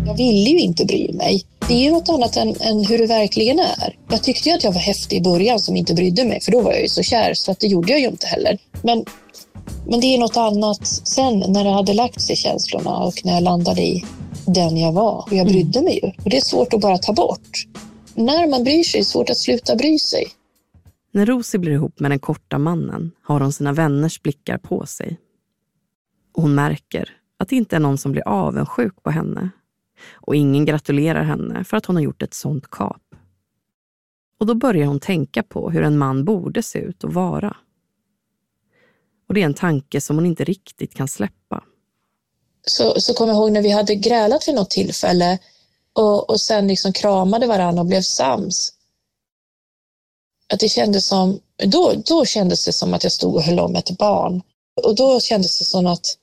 Jag ville ju inte bry mig. Det är ju något annat än hur det verkligen är. Jag tyckte ju att jag var häftig i början som inte brydde mig. För då var jag ju så kär så att det gjorde jag ju inte heller. Men det är något annat sen när det hade lagt sig känslorna och när jag landade i den jag var. Och jag brydde mig ju. Och det är svårt att bara ta bort. När man bryr sig är det svårt att sluta bry sig. När Rosie blir ihop med den korta mannen har hon sina vänners blickar på sig. Och hon märker att det inte är någon som blir avundsjuk på henne. Och ingen gratulerar henne för att hon har gjort ett sånt kap. Och då börjar hon tänka på hur en man borde se ut och vara. Och det är en tanke som hon inte riktigt kan släppa. Så kommer jag ihåg när vi hade grälat vid något tillfälle och sen liksom kramade varandra och blev sams. Att det kändes som, då kändes det som att jag stod och höll om ett barn. Och då kändes det som att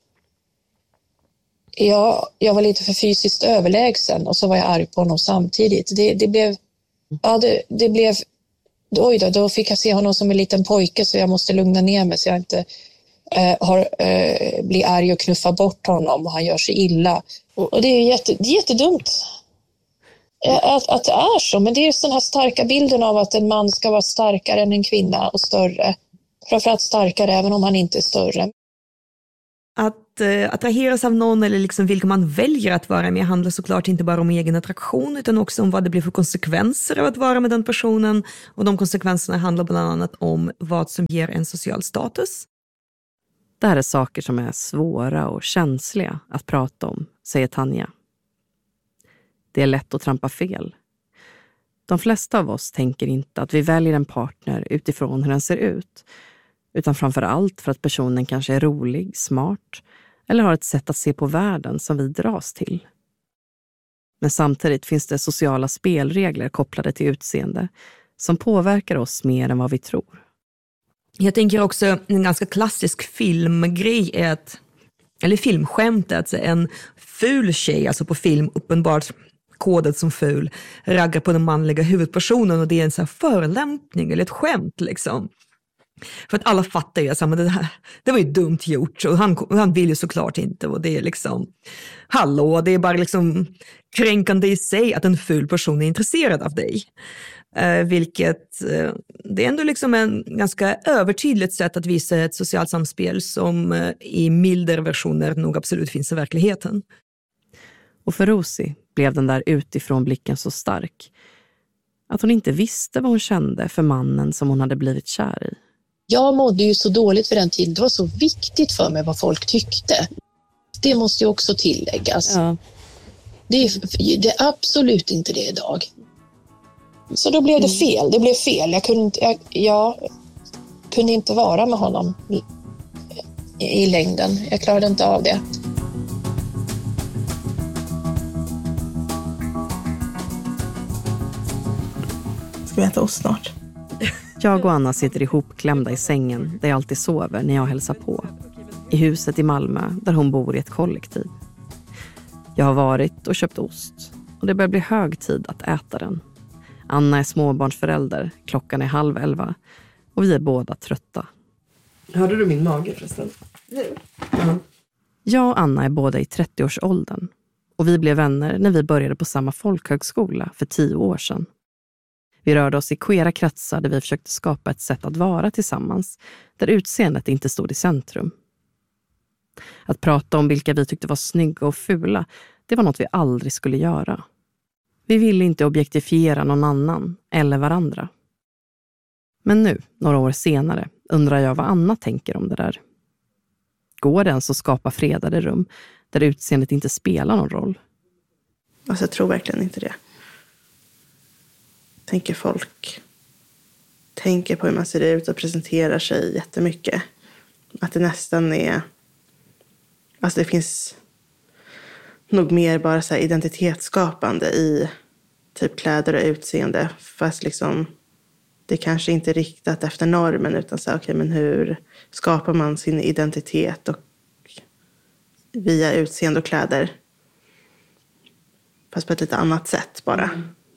jag var lite för fysiskt överlägsen och så var jag arg på honom samtidigt. Det blev då fick jag se honom som en liten pojke så jag måste lugna ner mig så jag inte blir arg och knuffa bort honom och han gör sig illa. Och det är jättedumt att det är så, men det är den här starka bilden av att en man ska vara starkare än en kvinna och större. Framförallt starkare även om han inte är större. Att attraheras av någon eller liksom vilka man väljer att vara med handlar såklart inte bara om egen attraktion utan också om vad det blir för konsekvenser av att vara med den personen. Och de konsekvenserna handlar bland annat om vad som ger en social status. Det här är saker som är svåra och känsliga att prata om, säger Tanja. Det är lätt att trampa fel. De flesta av oss tänker inte att vi väljer en partner utifrån hur den ser ut, utan framför allt för att personen kanske är rolig, smart eller har ett sätt att se på världen som vi dras till. Men samtidigt finns det sociala spelregler kopplade till utseende som påverkar oss mer än vad vi tror. Jag tänker också en ganska klassisk filmgrej är eller filmskämt är att en ful tjej, alltså på film uppenbart kodad som ful, raggar på den manliga huvudpersonen och det är en så här förolämpning eller ett skämt liksom. För att alla fattar ju att det var ju dumt gjort och han vill ju såklart inte och det är liksom det är bara liksom kränkande i sig att en ful person är intresserad av dig. Vilket det är ändå liksom en ganska övertydligt sätt att visa ett socialt samspel som i mildare versioner nog absolut finns i verkligheten. Och för Rosie blev den där utifrån blicken så stark att hon inte visste vad hon kände för mannen som hon hade blivit kär i. Jag mådde ju så dåligt för den tiden. Det var så viktigt för mig vad folk tyckte. Det måste ju också tilläggas. Ja. Det är absolut inte det idag. Så då blev det fel. Det blev fel. Jag kunde inte vara med honom i längden. Jag klarade inte av det. Ska vi äta oss snart? Jag och Anna sitter ihopklämda i sängen där jag alltid sover när jag hälsar på. I huset i Malmö där hon bor i ett kollektiv. Jag har varit och köpt ost och det börjar bli hög tid att äta den. Anna är småbarnsförälder, klockan är 10:30 och vi är båda trötta. Hörde du min mage förresten? Nu? Jag och Anna är båda i 30-årsåldern och vi blev vänner när vi började på samma folkhögskola för 10 år sedan. Vi rörde oss i queera kretsar där vi försökte skapa ett sätt att vara tillsammans, där utseendet inte stod i centrum. Att prata om vilka vi tyckte var snygga och fula, det var något vi aldrig skulle göra. Vi ville inte objektifiera någon annan eller varandra. Men nu, några år senare, undrar jag vad Anna tänker om det där. Går det ens att skapa fredade rum där utseendet inte spelar någon roll? Alltså jag tror verkligen inte det. Tänker folk tänker på hur man ser ut och presenterar sig jättemycket. Att det nästan är... Alltså det finns nog mer bara så här identitetsskapande i typ kläder och utseende. Fast liksom det kanske inte är riktat efter normen utan så okej, men hur skapar man sin identitet och via utseende och kläder. Fast på ett lite annat sätt bara.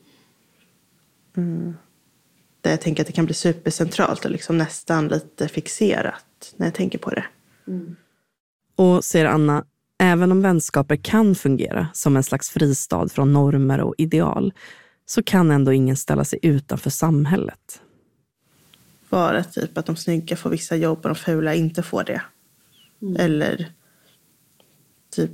Där jag tänker att det kan bli supercentralt och liksom nästan lite fixerat när jag tänker på det. Och säger Anna, Även om vänskaper kan fungera som en slags fristad från normer och ideal, så kan ändå ingen ställa sig utanför samhället. Bara typ att de snygga får vissa jobb och de fula inte får det. Eller typ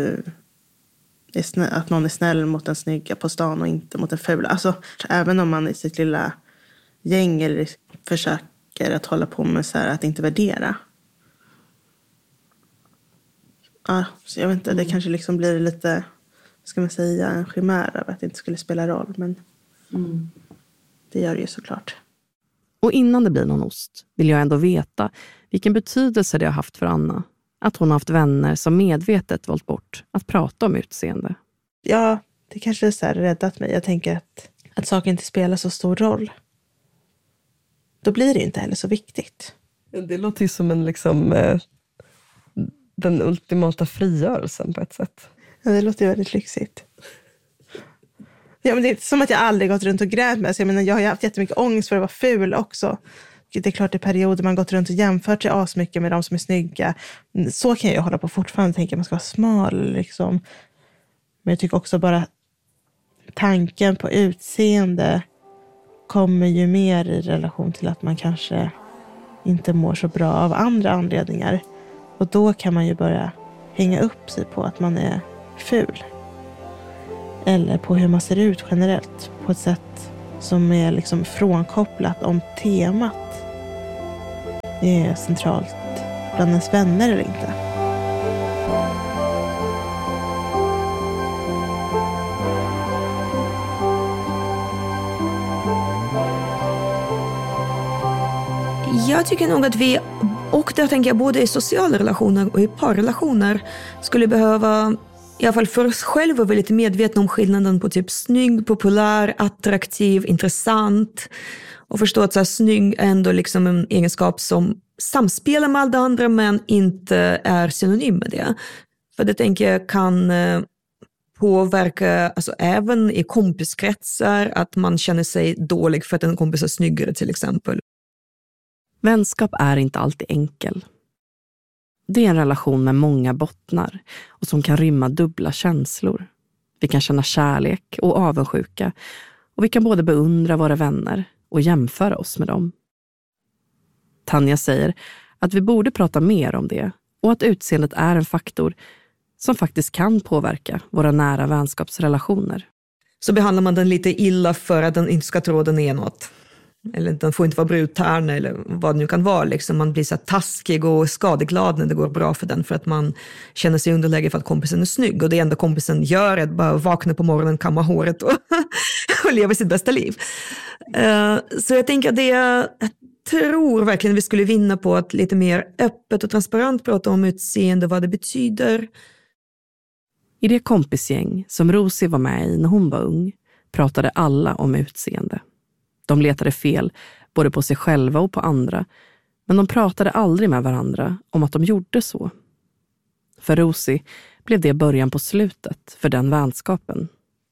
att någon är snäll mot den snygga på stan och inte mot den fula. Alltså även om man i sitt lilla gäng eller försöker att hålla på med så här att inte värdera. Ja, så jag vet inte, det kanske liksom blir lite, ska man säga, en chimär av att det inte skulle spela roll. Men det gör det ju såklart. Och innan det blir någon ost vill jag ändå veta vilken betydelse det har haft för Anna. Att hon har haft vänner som medvetet valt bort att prata om utseende. Ja, det kanske är så här räddat mig. Jag tänker att saker inte spelar så stor roll. Då blir det inte heller så viktigt. Det låter ju som en liksom den ultimata frigörelsen på ett sätt. Ja, det låter ju väldigt lyxigt. Ja, men det är som att jag aldrig gått runt och grävt med. Alltså, jag menar, jag har ju haft jättemycket ångest för att vara ful också. Det är klart i perioder man gått runt och jämfört sig asmycket med de som är snygga. Så kan jag ju hålla på fortfarande. Tänka att man ska vara smal liksom. Men jag tycker också bara tanken på utseende kommer ju mer i relation till att man kanske inte mår så bra av andra anledningar. Och då kan man ju börja hänga upp sig på att man är ful. Eller på hur man ser ut generellt. På ett sätt som är liksom frånkopplat om temat är centralt bland ens vänner eller inte. Jag tycker nog att vi, och där tänker jag både i sociala relationer och i parrelationer, skulle behöva, i alla fall för oss själva, vara lite medvetna om skillnaden på typ snygg, populär, attraktiv, intressant. Och förstå att så här, snygg är ändå liksom en egenskap som samspelar med alla andra men inte är synonym med det. För det tänker jag kan påverka, alltså även i kompiskretsar, att man känner sig dålig för att en kompis är snyggare till exempel. Vänskap är inte alltid enkel. Det är en relation med många bottnar och som kan rymma dubbla känslor. Vi kan känna kärlek och avundsjuka och vi kan både beundra våra vänner och jämföra oss med dem. Tanja säger att vi borde prata mer om det och att utseendet är en faktor som faktiskt kan påverka våra nära vänskapsrelationer. Så behandlar man den lite illa för att den inte ska tro den är något. Eller den får inte vara bruttärna eller vad det nu kan vara. Liksom man blir så taskig och skadeglad när det går bra för den. För att man känner sig i underläge för att kompisen är snygg. Och det enda kompisen gör är att bara vakna på morgonen, kamma håret och leva sitt bästa liv. Så jag tänker att jag tror verkligen vi skulle vinna på att lite mer öppet och transparent prata om utseende, vad det betyder. I det kompisgäng som Rosie var med i när hon var ung pratade alla om utseende. De letade fel, både på sig själva och på andra. Men de pratade aldrig med varandra om att de gjorde så. För Rosie blev det början på slutet för den vänskapen.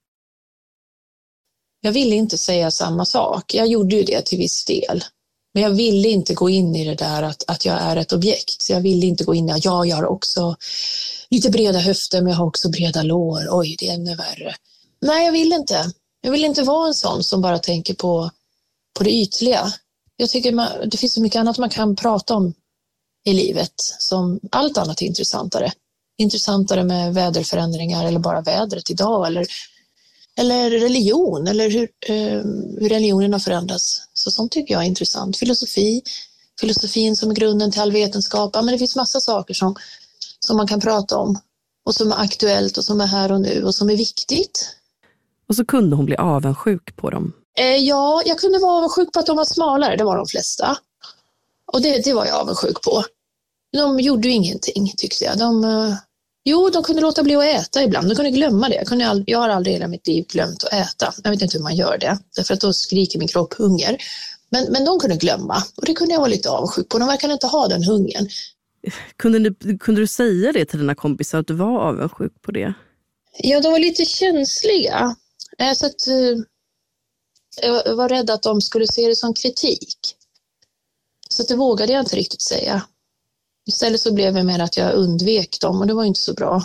Jag ville inte säga samma sak. Jag gjorde ju det till viss del. Men jag ville inte gå in i det där att jag är ett objekt. Så jag ville inte gå in i att jag har också lite breda höfter men jag har också breda lår. Oj, det är ännu värre. Nej, jag vill inte. Jag vill inte vara en sån som bara tänker på det ytliga. Jag tycker det finns så mycket annat man kan prata om i livet som allt annat är intressantare. Intressantare med väderförändringar eller bara vädret idag eller religion eller hur religionen har förändrats. Så sånt tycker jag är intressant. Filosofin som är grunden till all vetenskap. Ja, men det finns massa saker som man kan prata om och som är aktuellt och som är här och nu och som är viktigt. Och så kunde hon bli avundsjuk på dem. Ja, jag kunde vara avundsjuk på att de var smalare. Det var de flesta. Och det var jag avundsjuk på. De gjorde ju ingenting, tyckte jag. De kunde låta bli att äta ibland. De kunde glömma det. Jag har aldrig i hela mitt liv glömt att äta. Jag vet inte hur man gör det. Därför att då skriker min kropp hunger. Men de kunde glömma. Och det kunde jag vara lite avundsjuk på. De verkar inte ha den hungern. Kunde du säga det till dina kompisar att du var avundsjuk på det? Ja, de var lite känsliga. Så att jag var rädd att de skulle se det som kritik. Så det vågade jag inte riktigt säga. Istället så blev det mer att jag undvek dem och det var inte så bra.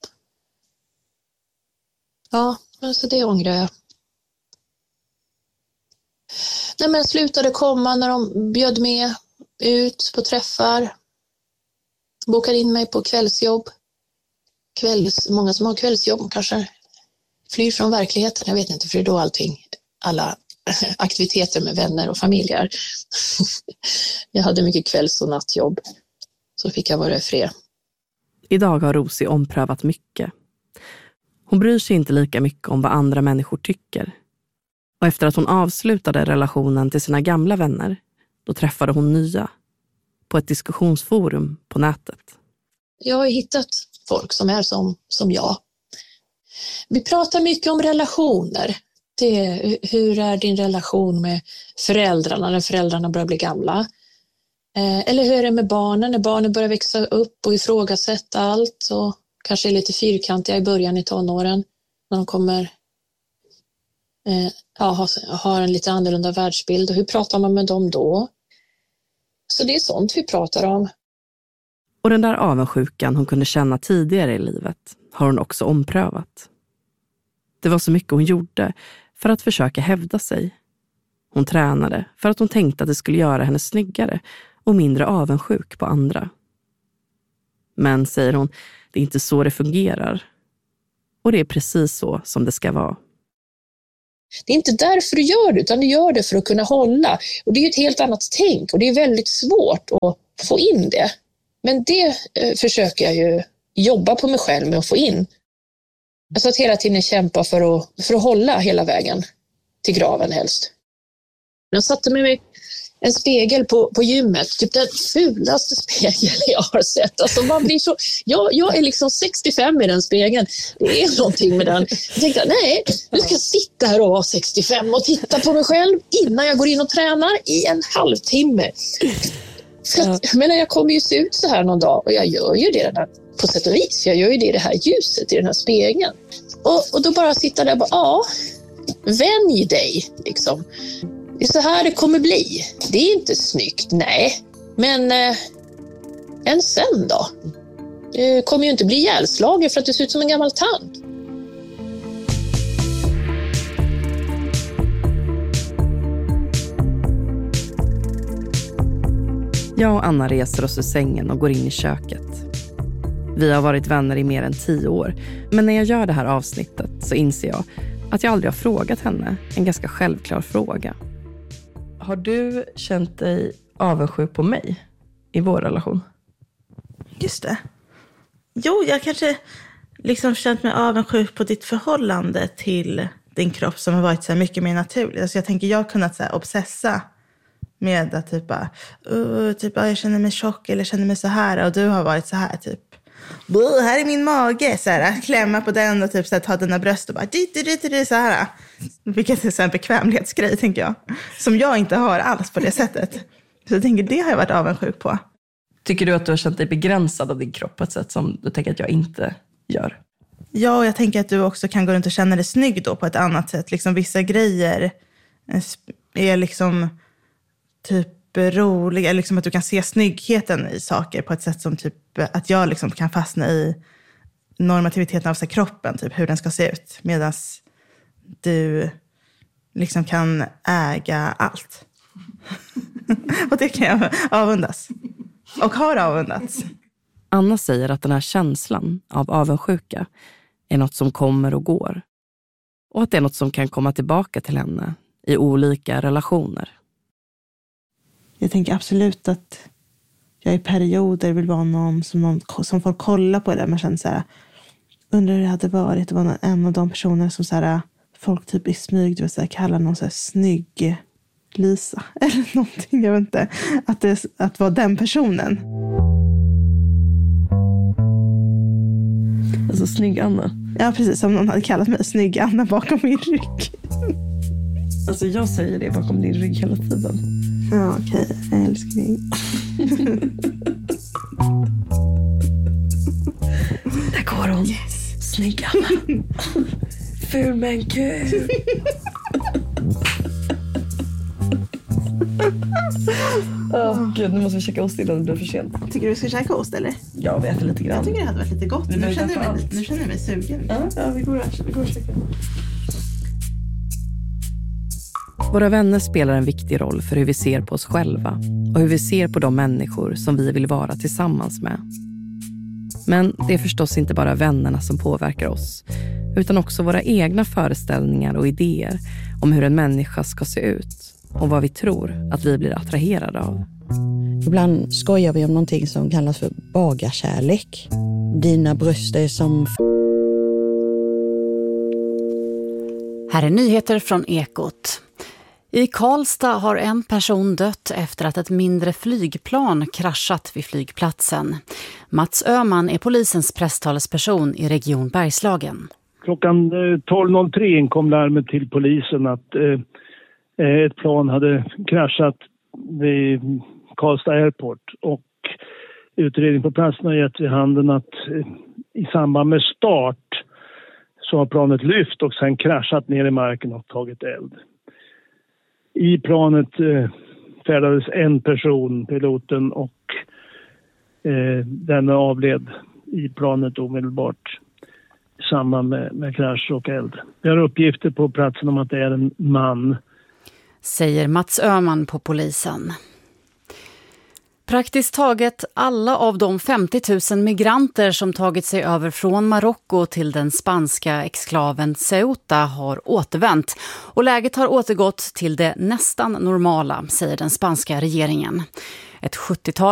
Ja, så det ångrar jag. Nej, men slutade komma när de bjöd med ut på träffar. Bokade in mig på kvällsjobb. Många som har kvällsjobb kanske flyr från verkligheten. Jag vet inte, för det är då alla aktiviteter med vänner och familjer. Jag hade mycket kvälls- och nattjobb. Så fick jag vara i fred. Idag har Rosie omprövat mycket. Hon bryr sig inte lika mycket om vad andra människor tycker. Och efter att hon avslutade relationen till sina gamla vänner, då träffade hon nya. På ett diskussionsforum på nätet. Jag har hittat folk som är som jag. Vi pratar mycket om relationer. Hur är din relation med föräldrarna när föräldrarna börjar bli gamla? Eller hur är det med barnen när barnen börjar växa upp och ifrågasätta allt och kanske är lite fyrkantiga i början i tonåren när de kommer har en lite annorlunda världsbild. Och hur pratar man med dem då? Så det är sånt vi pratar om. Och den där avundsjukan hon kunde känna tidigare i livet har hon också omprövat. Det var så mycket hon gjorde för att försöka hävda sig. Hon tränade för att hon tänkte att det skulle göra henne snyggare och mindre avundsjuk på andra. Men, säger hon, det är inte så det fungerar. Och det är precis så som det ska vara. Det är inte därför du gör det, utan du gör det för att kunna hålla. Och det är ett helt annat tänk och det är väldigt svårt att få in det. Men det försöker jag ju jobba på mig själv med att få in. Alltså att hela tiden kämpa för att hålla hela vägen till graven helst. Jag satte mig en spegel på gymmet, typ den fulaste spegeln jag har sett. Alltså man blir så, jag är liksom 65 i den spegeln. Det är någonting med den. Jag tänkte, nej, nu ska jag sitta här och vara 65 och titta på mig själv innan jag går in och tränar i en halvtimme. Men jag kommer ju se ut så här någon dag och jag gör ju det där på sätt och vis. Jag gör ju det i det här ljuset, i den här spegeln. Och då bara sitta där och bara, vänj dig liksom. Det är så här det kommer bli. Det är inte snyggt, nej. Men än sen då? Det kommer ju inte bli ihjälslagen för att det ser ut som en gammal tant. Jag och Anna reser oss ur sängen och går in i köket. Vi har varit vänner i mer än 10 år. Men när jag gör det här avsnittet så inser jag att jag aldrig har frågat henne en ganska självklar fråga. Har du känt dig avundsjuk på mig i vår relation? Just det. Jo, jag kanske liksom känt mig avundsjuk på ditt förhållande till din kropp som har varit så här mycket mer naturligt. Alltså jag tänker, jag har kunnat så här obsessa med att jag känner mig tjock eller känner mig så här. Och du har varit så här typ, här är min mage. Så här, klämma på den och typ så här, ta dina bröst och bara så här. Vilket är en bekvämlighetsgrej, tänker jag. Som jag inte har alls på det sättet. Så jag tänker, det har jag varit avundsjuk på. Tycker du att du har känt dig begränsad av din kropp på ett sätt som du tänker att jag inte gör? Ja, och jag tänker att du också kan gå runt och känna dig snygg då på ett annat sätt. Liksom vissa grejer är liksom typ roliga. Liksom att du kan se snyggheten i saker på ett sätt som typ att jag liksom kan fastna i normativiteten av sig kroppen. Typ hur den ska se ut. Medan du liksom kan äga allt. Och det kan jag avundas. Och har avundats. Anna säger att den här känslan av avundsjuka är något som kommer och går. Och att det är något som kan komma tillbaka till henne i olika relationer. Jag tänker absolut att jag i perioder vill vara någon som folk kollar på det. Man känner så här, undrar hur det hade varit att vara en av de personer som så här, folk typ i smyg, du vet, så här, kallar någon så här snygg Lisa. Eller någonting, jag vet inte. Att vara den personen. Alltså snygg Anna. Ja, precis. Som någon hade kallat mig snygg Anna bakom min rygg. Alltså jag säger det bakom din rygg hela tiden. Ja, okej. Älskling. Där går hon. Yes. Snygg Anna. Ful men kul. Gud, nu måste vi käka ost innan det blir för sent. Tycker du vi ska käka ost eller? Ja, vi äter lite grann. Jag tycker det hade varit lite gott. Nu känner jag mig sugen. Ja, vi går och käkar. Våra vänner spelar en viktig roll för hur vi ser på oss själva och hur vi ser på de människor som vi vill vara tillsammans med. Men det är förstås inte bara vännerna som påverkar oss, utan också våra egna föreställningar och idéer om hur en människa ska se ut och vad vi tror att vi blir attraherade av. Ibland skojar vi om någonting som kallas för bagarkärlek. Dina bröst är som... Här är nyheter från Ekot. I Karlstad har en person dött efter att ett mindre flygplan kraschat vid flygplatsen. Mats Öhman är polisens presstalesperson i Region Bergslagen. Klockan 12.03 inkom larmet till polisen att ett plan hade kraschat vid Karlstad Airport. Och utredning på platsen har gett vid handen att i samband med start så har planet lyft och sen kraschat ner i marken och tagit eld. I planet färdades en person, piloten, och den avled i planet omedelbart i samband med krasch och eld. Vi har uppgifter på platsen om att det är en man. Säger Mats Öhman på polisen. Praktiskt taget alla av de 50 000 migranter som tagit sig över från Marocko till den spanska exklaven Ceuta har återvänt och läget har återgått till det nästan normala, säger den spanska regeringen. Ett 70-tal